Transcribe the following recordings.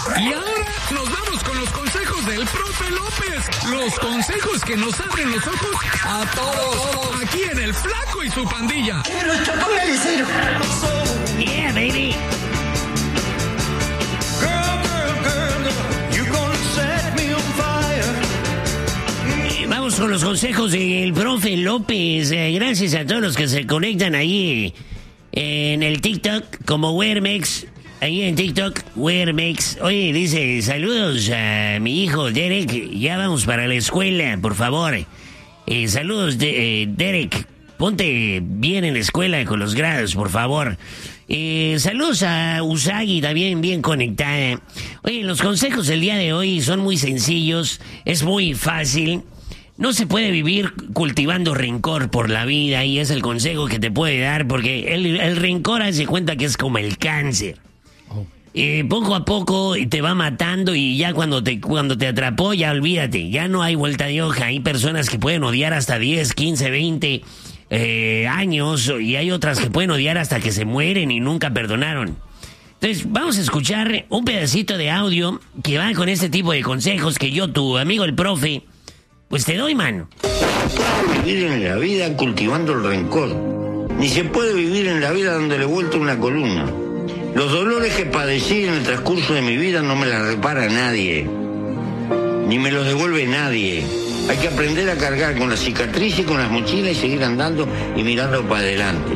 Y ahora nos vamos con los consejos del profe López. Los consejos que nos abren los ojos a todos. Aquí en El Flaco y su pandilla. ¡Que los chocó el cero! Yeah, baby. Vamos con los consejos del profe López. Gracias a todos los que se conectan ahí en el TikTok como Wermex. Ahí en TikTok, Wermex. Oye, dice, saludos a mi hijo Derek. Ya vamos para la escuela, por favor. Saludos, Derek. Ponte bien en la escuela con los grados, por favor. Saludos a Usagi, también bien conectada. Oye, los consejos del día de hoy son muy sencillos. Es muy fácil. No se puede vivir cultivando rencor por la vida, y es el consejo que te puede dar, porque el rencor hace cuenta que es como el cáncer. Poco a poco te va matando, y ya cuando te atrapó, ya olvídate, ya no hay vuelta de hoja. Hay personas que pueden odiar hasta 10, 15, 20 años, y hay otras que pueden odiar hasta que se mueren y nunca perdonaron. Entonces, vamos a escuchar un pedacito de audio que va con este tipo de consejos que yo, tu amigo el profe, pues te doy, mano. Vivir en la vida cultivando el rencor. Ni se puede vivir en la vida dándole vuelta una columna. Los dolores que padecí en el transcurso de mi vida no me las repara nadie, ni me los devuelve nadie. Hay que aprender a cargar con la cicatriz y con las mochilas y seguir andando y mirando para adelante.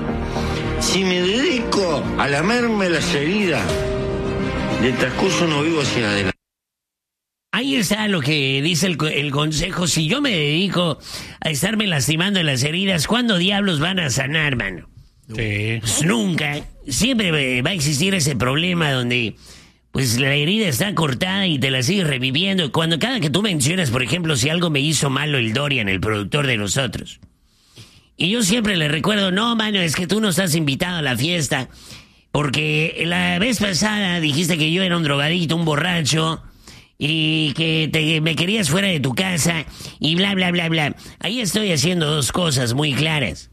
Si me dedico a lamerme las heridas del transcurso, no vivo hacia adelante. Ahí está lo que dice el consejo. Si yo me dedico a estarme lastimando en las heridas, ¿cuándo diablos van a sanar, mano? Sí. Pues nunca. Siempre va a existir ese problema donde pues la herida está cortada y te la sigues reviviendo. Cada que tú mencionas, por ejemplo, si algo me hizo malo el Dorian, el productor de nosotros, y yo siempre le recuerdo, no, mano, es que tú no estás invitado a la fiesta, porque la vez pasada dijiste que yo era un drogadito, un borracho, y que me querías fuera de tu casa, y bla, bla, bla, bla. Ahí estoy haciendo dos cosas muy claras.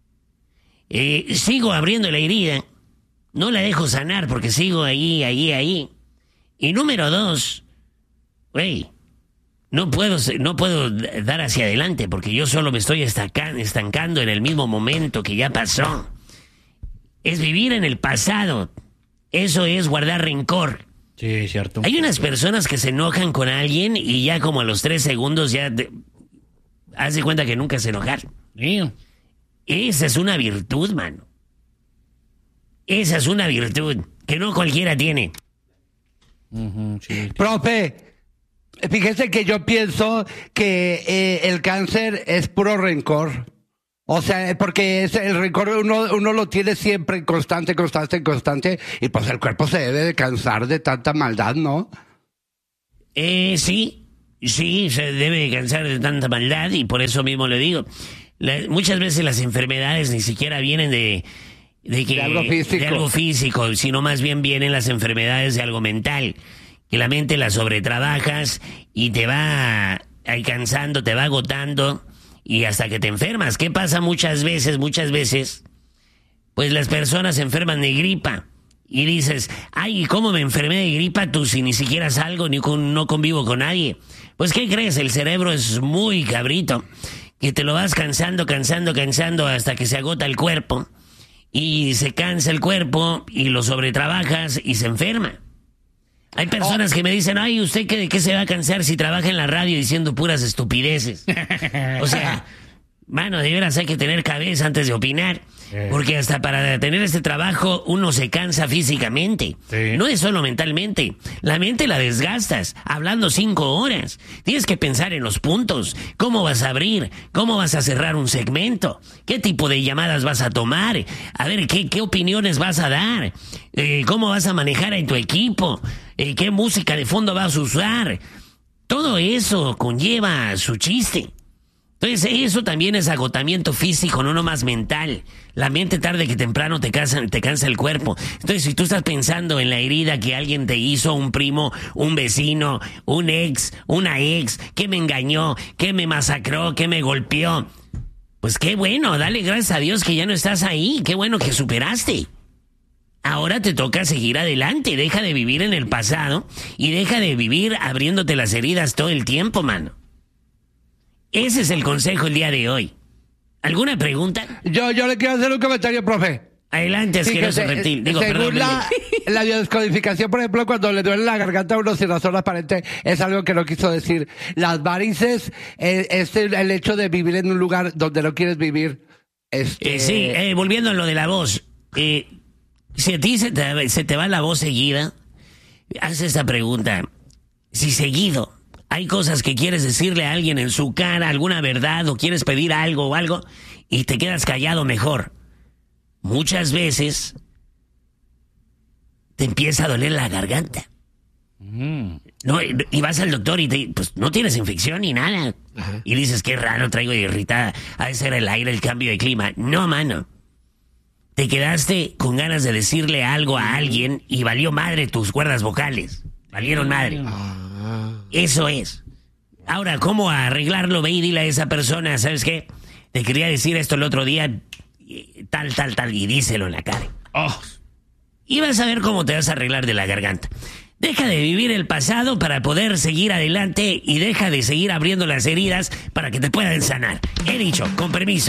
Sigo abriendo la herida, no la dejo sanar porque sigo ahí. Y número dos, güey, no puedo dar hacia adelante porque yo solo me estoy estancando en el mismo momento que ya pasó. Es vivir en el pasado. Eso es guardar rencor. Sí, es cierto. Hay unas personas que se enojan con alguien y ya como a los 3 segundos ya haz de cuenta que nunca se enojaron. Sí. Esa es una virtud, mano. Esa es una virtud que no cualquiera tiene. Sí. Profe, fíjese que yo pienso que el cáncer es puro rencor. O sea, porque el rencor uno lo tiene siempre constante, y pues el cuerpo se debe de cansar de tanta maldad, ¿no? Sí, se debe de cansar de tanta maldad, y por eso mismo le digo. Muchas veces las enfermedades ni siquiera vienen de algo físico, sino más bien vienen las enfermedades de algo mental. Que la mente la sobretrabajas y te va alcanzando, te va agotando, y hasta que te enfermas. ¿Qué pasa muchas veces? Pues las personas se enferman de gripa. Y dices, ay, ¿cómo me enfermé de gripa? Tú si ni siquiera salgo, no convivo con nadie. Pues, ¿qué crees? El cerebro es muy cabrito. Que te lo vas cansando hasta que se agota el cuerpo. Y se cansa el cuerpo y lo sobretrabajas y se enferma. Hay personas que me dicen, ay, ¿usted de qué se va a cansar si trabaja en la radio diciendo puras estupideces? O sea, mano, de veras hay que tener cabeza antes de opinar. Porque hasta para tener este trabajo uno se cansa físicamente. Sí. No es solo mentalmente. La mente la desgastas hablando 5 horas. Tienes que pensar en los puntos. ¿Cómo vas a abrir? ¿Cómo vas a cerrar un segmento? ¿Qué tipo de llamadas vas a tomar? A ver, ¿qué opiniones vas a dar? ¿Cómo vas a manejar a tu equipo? ¿Qué música de fondo vas a usar? Todo eso conlleva su chiste. Entonces eso también es agotamiento físico, no nomás mental. La mente tarde que temprano te cansa el cuerpo. Entonces si tú estás pensando en la herida que alguien te hizo, un primo, un vecino, un ex, una ex, que me engañó, que me masacró, que me golpeó, pues qué bueno, dale gracias a Dios que ya no estás ahí, qué bueno que superaste. Ahora te toca seguir adelante. Deja de vivir en el pasado y deja de vivir abriéndote las heridas todo el tiempo, mano. Ese es el consejo el día de hoy. ¿Alguna pregunta? Yo le quiero hacer un comentario, profe. Adelante, asqueroso reptil. Según la biodescodificación, por ejemplo, cuando le duele la garganta a uno sin razón aparente, es algo que no quiso decir. Las varices es el hecho de vivir en un lugar donde no quieres vivir. Sí, volviendo a lo de la voz. Si a ti se te va la voz seguida, haz esta pregunta. Si seguido hay cosas que quieres decirle a alguien en su cara, alguna verdad, o quieres pedir algo o algo, y te quedas callado, mejor. Muchas veces te empieza a doler la garganta. No, y vas al doctor y pues no tienes infección ni nada. Ajá. Y dices, qué raro, traigo irritada. Ha de ser el aire, el cambio de clima. No, mano. Te quedaste con ganas de decirle algo a alguien y valió madre tus cuerdas vocales. Valieron madre. Eso es. Ahora, ¿cómo arreglarlo? Ve y dile a esa persona, ¿sabes qué? Te quería decir esto el otro día, tal, y díselo en la cara. Y vas a ver cómo te vas a arreglar de la garganta. Deja de vivir el pasado para poder seguir adelante y deja de seguir abriendo las heridas para que te puedan sanar. He dicho, con permiso.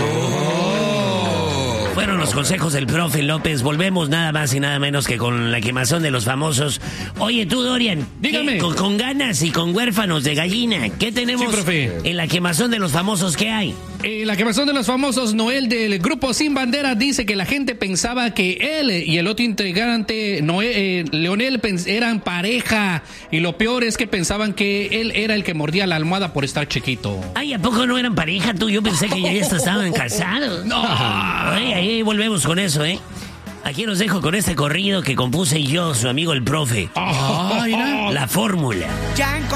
Fueron los consejos del profe López. Volvemos nada más y nada menos que con la quemazón de los famosos. Oye, tú, Dorian, dígame. Con ganas y con huérfanos de gallina, ¿qué tenemos en la quemazón de los famosos? ¿Qué hay? La quemazón de los famosos, Noel del grupo Sin Bandera dice que la gente pensaba que él y el otro integrante, Leonel, eran pareja. Y lo peor es que pensaban que él era el que mordía la almohada por estar chiquito. Ay, ¿a poco no eran pareja tú? Yo pensé que ya estaban casados. No. Ay, ahí volvemos con eso, ¿eh? Aquí los dejo con este corrido que compuse yo, su amigo el profe. Mira. La fórmula.